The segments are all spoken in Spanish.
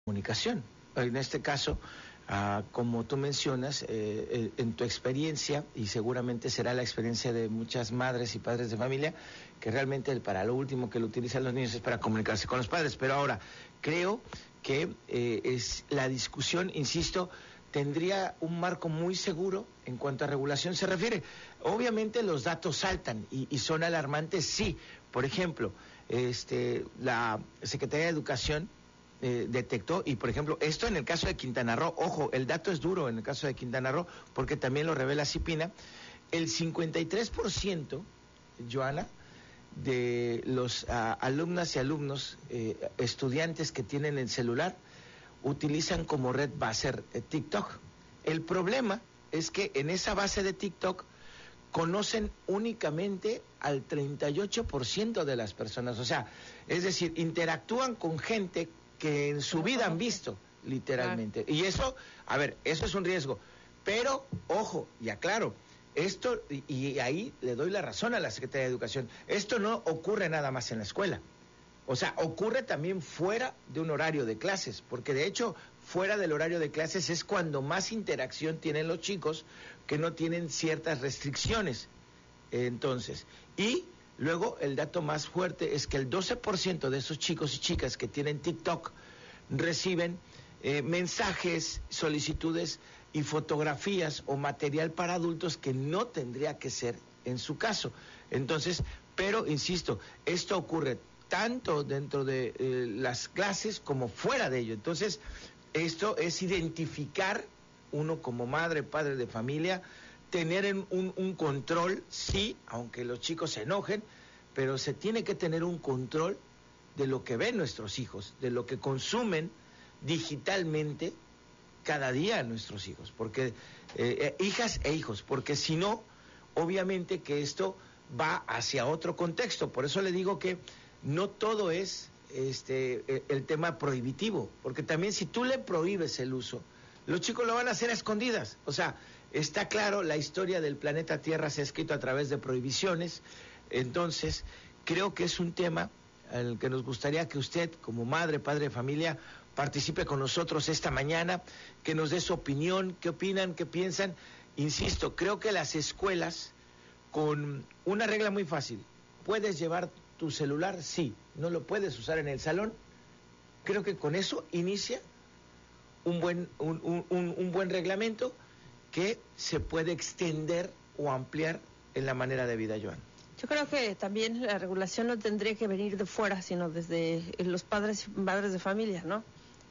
comunicación. En este caso, como tú mencionas, en tu experiencia, y seguramente será la experiencia de muchas madres y padres de familia, que realmente para lo último que lo utilizan los niños es para comunicarse con los padres. Pero ahora, creo que es la discusión, insisto, tendría un marco muy seguro en cuanto a regulación se refiere. Obviamente los datos saltan y son alarmantes, sí. Por ejemplo, la Secretaría de Educación detectó, y por ejemplo, esto en el caso de Quintana Roo, ojo, el dato es duro en el caso de Quintana Roo, porque también lo revela CIPINA, el 53%, Joana, de los alumnas y alumnos, estudiantes que tienen el celular, utilizan como red base TikTok. El problema es que en esa base de TikTok conocen únicamente al 38% de las personas, o sea, es decir, interactúan con gente que en su vida han visto, literalmente. Y eso, a ver, eso es un riesgo. Pero, ojo, y aclaro, esto, y ahí le doy la razón a la Secretaría de Educación, esto no ocurre nada más en la escuela. O sea, ocurre también fuera de un horario de clases, porque de hecho, fuera del horario de clases es cuando más interacción tienen los chicos que no tienen ciertas restricciones. Entonces, y luego el dato más fuerte es que el 12% de esos chicos y chicas que tienen TikTok reciben mensajes, solicitudes y fotografías o material para adultos que no tendría que ser en su caso. Entonces, pero insisto, esto ocurre tanto dentro de las clases como fuera de ello. Entonces, esto es identificar, uno como madre, padre de familia, tener un control, sí, aunque los chicos se enojen, pero se tiene que tener un control de lo que ven nuestros hijos, de lo que consumen digitalmente cada día nuestros hijos, porque hijas e hijos, porque si no, obviamente que esto va hacia otro contexto. Por eso le digo que no todo es el tema prohibitivo, porque también si tú le prohíbes el uso, los chicos lo van a hacer a escondidas. O sea, está claro, la historia del planeta Tierra se ha escrito a través de prohibiciones. Entonces, creo que es un tema al que nos gustaría que usted, como madre, padre de familia, participe con nosotros esta mañana, que nos dé su opinión, qué opinan, qué piensan. Insisto, creo que las escuelas, con una regla muy fácil, puedes llevar tu celular, sí, no lo puedes usar en el salón. Creo que con eso inicia un buen reglamento que se puede extender o ampliar en la manera de vida, Joan. Yo creo que también la regulación no tendría que venir de fuera, sino desde los padres y madres de familia, ¿no?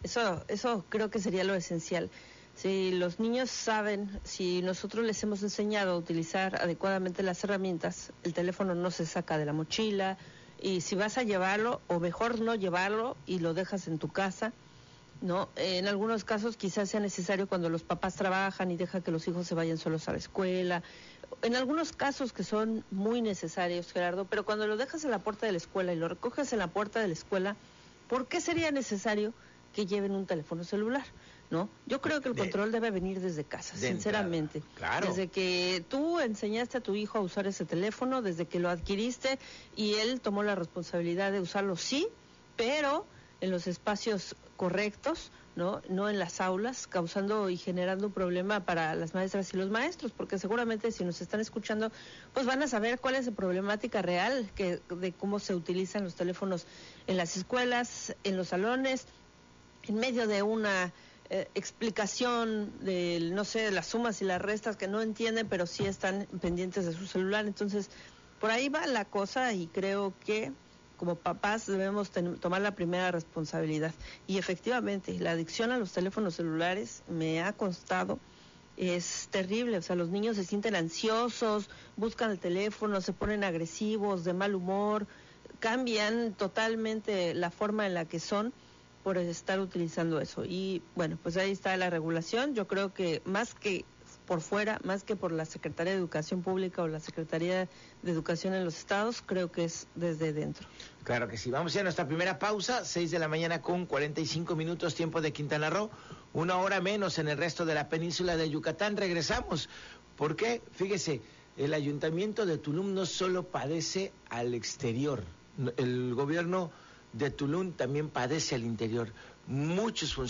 Eso creo que sería lo esencial. Si los niños saben, si nosotros les hemos enseñado a utilizar adecuadamente las herramientas, el teléfono no se saca de la mochila, y si vas a llevarlo, o mejor no llevarlo y lo dejas en tu casa, ¿no? En algunos casos quizás sea necesario cuando los papás trabajan y deja que los hijos se vayan solos a la escuela. En algunos casos que son muy necesarios, Gerardo, pero cuando lo dejas en la puerta de la escuela y lo recoges en la puerta de la escuela, ¿por qué sería necesario que lleven un teléfono celular? ¿No? Yo creo que el control debe venir desde casa, sinceramente. Claro. Desde que tú enseñaste a tu hijo a usar ese teléfono, desde que lo adquiriste y él tomó la responsabilidad de usarlo, sí, pero en los espacios correctos, no en las aulas, causando y generando un problema para las maestras y los maestros, porque seguramente si nos están escuchando, pues van a saber cuál es la problemática real de cómo se utilizan los teléfonos en las escuelas, en los salones, en medio de una explicación de, no sé, las sumas y las restas que no entienden, pero sí están pendientes de su celular. Entonces, por ahí va la cosa y creo que como papás debemos tomar la primera responsabilidad. Y efectivamente, la adicción a los teléfonos celulares, me ha constado, es terrible. O sea, los niños se sienten ansiosos, buscan el teléfono, se ponen agresivos, de mal humor, cambian totalmente la forma en la que son por estar utilizando eso. Y bueno, pues ahí está la regulación. Yo creo que más que por fuera, más que por la Secretaría de Educación Pública o la Secretaría de Educación en los estados, creo que es desde dentro. Claro que sí. Vamos a nuestra primera pausa, 6 de la mañana con 45 minutos, tiempo de Quintana Roo, 1 hora menos en el resto de la península de Yucatán. Regresamos. ¿Por qué? Fíjese, el ayuntamiento de Tulum no solo padece al exterior. El gobierno de Tulum también padece al interior. Muchos